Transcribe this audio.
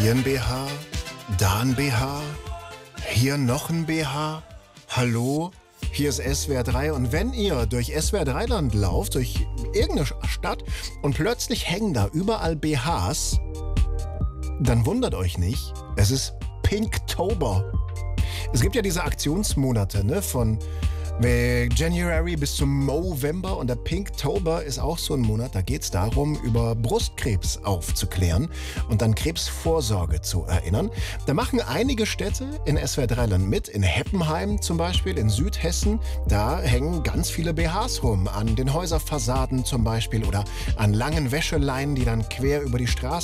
Hier ein BH, da ein BH, hier noch ein BH. Hallo, hier ist SWR 3 und wenn ihr durch SWR 3 Land lauft, durch irgendeine Stadt und plötzlich hängen da überall BHs, dann wundert euch nicht, es ist Pinktober. Es gibt ja diese Aktionsmonate, ne, von January bis zum Movember und der Pinktober ist auch so ein Monat, da geht es darum, über Brustkrebs aufzuklären und an Krebsvorsorge zu erinnern. Da machen einige Städte in SWR 3 Land mit, in Heppenheim zum Beispiel, in Südhessen, da hängen ganz viele BHs rum, an den Häuserfassaden zum Beispiel oder an langen Wäscheleinen, die dann quer über die Straße